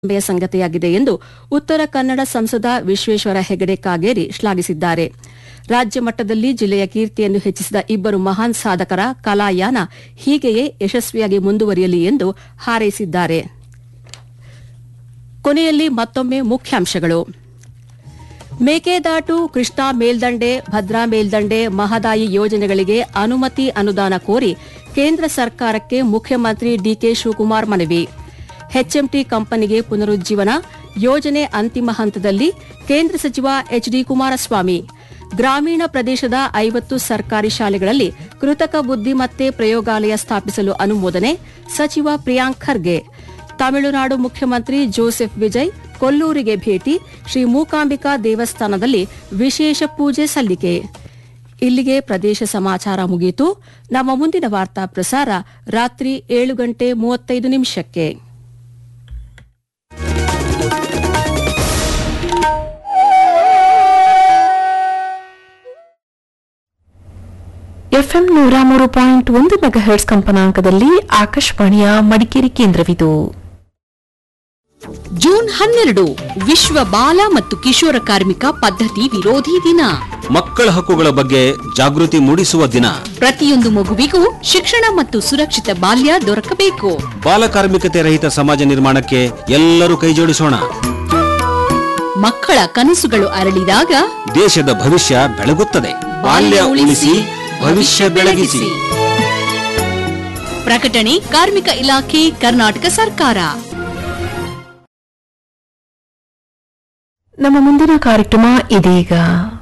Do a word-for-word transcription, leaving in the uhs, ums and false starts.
ಹೆಮ್ಮೆಯ ಸಂಗತಿಯಾಗಿದೆ ಎಂದು ಉತ್ತರ ಕನ್ನಡ ಸಂಸದ ವಿಶ್ವೇಶ್ವರ ಹೆಗಡೆ ಕಾಗೇರಿ ಶ್ಲಾಘಿಸಿದ್ದಾರೆ. ರಾಜ್ಯ ಮಟ್ಟದಲ್ಲಿ ಜಿಲ್ಲೆಯ ಕೀರ್ತಿಯನ್ನು ಹೆಚ್ಚಿಸಿದ ಇಬ್ಬರು ಮಹಾನ್ ಸಾಧಕರ ಕಲಾಯಾನ ಹೀಗೆಯೇ ಯಶಸ್ವಿಯಾಗಿ ಮುಂದುವರಿಯಲಿ ಎಂದು ಹಾರೈಸಿದ್ದಾರೆ. ಕೊನೆಯಲ್ಲಿ ಮತ್ತೊಮ್ಮೆ ಮುಖ್ಯಾಂಶಗಳು. ಮೇಕೆದಾಟು, ಕೃಷ್ಣಾ ಮೇಲ್ದಂಡೆ, ಭದ್ರಾ ಮೇಲ್ದಂಡೆ, ಮಹದಾಯಿ ಯೋಜನೆಗಳಿಗೆ ಅನುಮತಿ ಅನುದಾನ ಕೋರಿ ಕೇಂದ್ರ ಸರ್ಕಾರಕ್ಕೆ ಮುಖ್ಯಮಂತ್ರಿ ಡಿಕೆ ಶಿವಕುಮಾರ್ ಮನವಿ. ಎಚ್ಎಂಟಿ ಕಂಪನಿಗೆ ಪುನರುಜ್ಜೀವನ, ಯೋಜನೆ ಅಂತಿಮ ಹಂತದಲ್ಲಿ, ಕೇಂದ್ರ ಸಚಿವ ಎಚ್ಡಿ ಕುಮಾರಸ್ವಾಮಿ. ಗ್ರಾಮೀಣ ಪ್ರದೇಶದ ಐವತ್ತು ಸರ್ಕಾರಿ ಶಾಲೆಗಳಲ್ಲಿ ಕೃತಕ ಬುದ್ದಿಮತ್ತೆ ಪ್ರಯೋಗಾಲಯ ಸ್ಥಾಪಿಸಲು ಅನುಮೋದನೆ, ಸಚಿವ ಪ್ರಿಯಾಂಕ್ ಖರ್ಗೆ. ತಮಿಳುನಾಡು ಮುಖ್ಯಮಂತ್ರಿ ಜೋಸೆಫ್ ವಿಜಯ್ ಕೊಲ್ಲೂರಿಗೆ ಭೇಟಿ, ಶ್ರೀ ಮೂಕಾಂಬಿಕಾ ದೇವಸ್ಥಾನದಲ್ಲಿ ವಿಶೇಷ ಪೂಜೆ ಸಲ್ಲಿಕೆ. ಇಲ್ಲಿಗೆ ಪ್ರದೇಶ ಸಮಾಚಾರ ಮುಗಿಯಿತು. ನಮ್ಮ ಮುಂದಿನ ವಾರ್ತಾ ಪ್ರಸಾರ ರಾತ್ರಿ ಏಳು ಗಂಟೆ ಮೂವತ್ತೈದು ನಿಮಿಷಕ್ಕೆ. ಎಫ್ಎಂ ನೂರ ಮೂರು ಪಾಯಿಂಟ್ ಒಂದು ಮೆಗಾಹೆರ್ಟ್ಸ್ ಕಂಪನಾಂಕದಲ್ಲಿ ಆಕಾಶವಾಣಿಯ ಮಡಿಕೇರಿ ಕೇಂದ್ರವಿದು. ಜೂನ್ ಹನ್ನೆರಡು ವಿಶ್ವ ಬಾಲ ಮತ್ತು ಕಿಶೋರ ಕಾರ್ಮಿಕ ಪದ್ಧತಿ ವಿರೋಧಿ ದಿನ. ಮಕ್ಕಳ ಹಕ್ಕುಗಳ ಬಗ್ಗೆ ಜಾಗೃತಿ ಮೂಡಿಸುವ ದಿನ. ಪ್ರತಿಯೊಂದು ಮಗುವಿಗೂ ಶಿಕ್ಷಣ ಮತ್ತು ಸುರಕ್ಷಿತ ಬಾಲ್ಯ ದೊರಕಬೇಕು. ಬಾಲ ಕಾರ್ಮಿಕತೆ ರಹಿತ ಸಮಾಜ ನಿರ್ಮಾಣಕ್ಕೆ ಎಲ್ಲರೂ ಕೈಜೋಡಿಸೋಣ. ಮಕ್ಕಳ ಕನಸುಗಳು ಅರಳಿದಾಗ ದೇಶದ ಭವಿಷ್ಯ ಬೆಳಗುತ್ತದೆ. ಬಾಲ್ಯ ಉಳಿಸಿ, ಭವಿಷ್ಯ ಬೆಳಗಿಸಿ. ಪ್ರಕಟಣೆ ಕಾರ್ಮಿಕ ಇಲಾಖೆ, ಕರ್ನಾಟಕ ಸರ್ಕಾರ. ನಮ್ಮ ಮುಂದಿನ ಕಾರ್ಯಕ್ರಮ ಇದೀಗ.